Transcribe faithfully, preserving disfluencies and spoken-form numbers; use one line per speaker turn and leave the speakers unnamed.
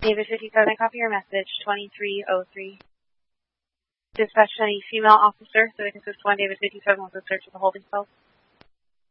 David fifty-seven, copy your message, twenty-three oh three. Dispatch any female officer, so we can assist one David fifty-seven with a search of the holding cell.